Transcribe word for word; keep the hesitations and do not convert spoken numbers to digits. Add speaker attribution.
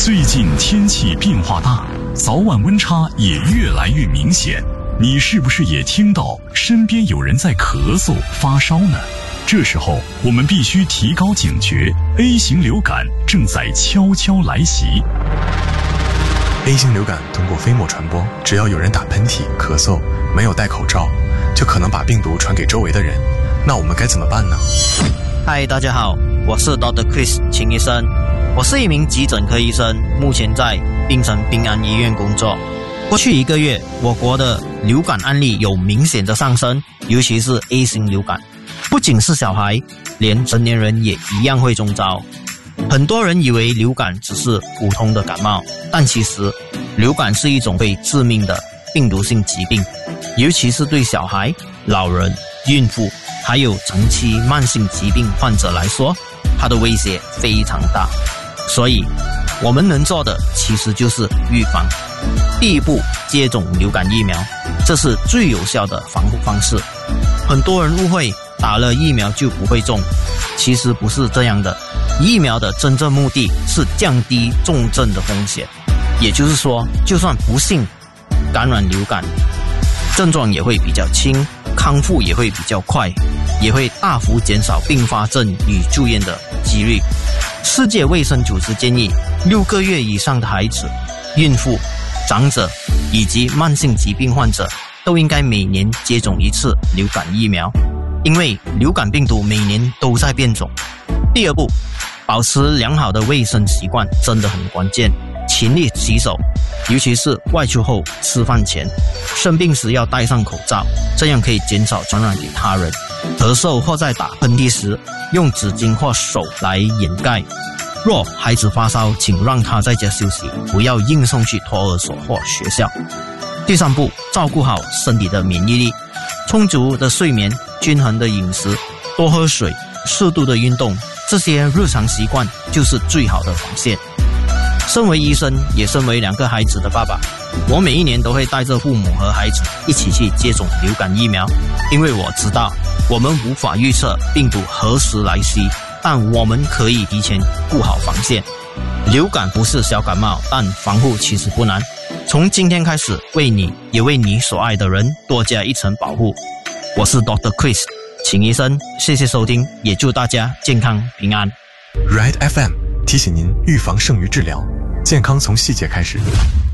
Speaker 1: 最近天气变化大，早晚温差也越来越明显。你是不是也听到身边有人在咳嗽、发烧呢？这时候我们必须提高警觉 ，A 型流感正在悄悄来袭。
Speaker 2: A 型流感通过飞沫传播，只要有人打喷嚏、咳嗽，没有戴口罩，就可能把病毒传给周围的人。那我们该怎么办呢？
Speaker 3: 嗨，大家好，我是 Doctor Chris 秦医生，我是一名急诊科医生，目前在槟城平安医院工作。过去一个月，我国的流感案例有明显的上升，尤其是 A 型流感，不仅是小孩，连成年人也一样会中招。很多人以为流感只是普通的感冒，但其实流感是一种会致命的病毒性疾病，尤其是对小孩、老人、孕妇还有长期慢性疾病患者来说，它的威胁非常大。所以我们能做的其实就是预防。第一步，接种流感疫苗，这是最有效的防护方式。很多人误会打了疫苗就不会中，其实不是这样的。疫苗的真正目的是降低重症的风险，也就是说，就算不幸感染流感，症状也会比较轻，康复也会比较快，也会大幅减少并发症与住院的几率。世界卫生组织建议，六个月以上的孩子、孕妇、长者以及慢性疾病患者都应该每年接种一次流感疫苗，因为流感病毒每年都在变种。第二步，保持良好的卫生习惯真的很关键，勤力洗手，尤其是外出后、吃饭前，生病时要戴上口罩，这样可以减少传染给他人。咳嗽或在打喷嚏时，用纸巾或手来掩盖。若孩子发烧，请让他在家休息，不要硬送去托儿所或学校。第三步，照顾好身体的免疫力，充足的睡眠、均衡的饮食、多喝水、适度的运动，这些日常习惯就是最好的防线。身为医生，也身为两个孩子的爸爸，我每一年都会带着父母和孩子一起去接种流感疫苗，因为我知道我们无法预测病毒何时来袭，但我们可以提前顾好防线。流感不是小感冒，但防护其实不难。从今天开始，为你也为你所爱的人多加一层保护。我是 Doctor Chris 秦医生，谢谢收听，也祝大家健康平安。
Speaker 2: Ride F M 提醒您，预防胜于治疗，健康从细节开始。